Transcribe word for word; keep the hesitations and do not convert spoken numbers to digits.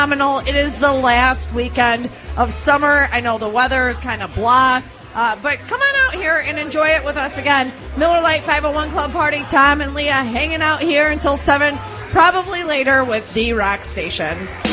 phenomenal. It is the last weekend of summer. I know the weather is kind of blah, uh, but come on out here and enjoy it with us again. Miller Lite five oh one Club Party. Tom and Leah hanging out here until seven, probably later with The Rock Station.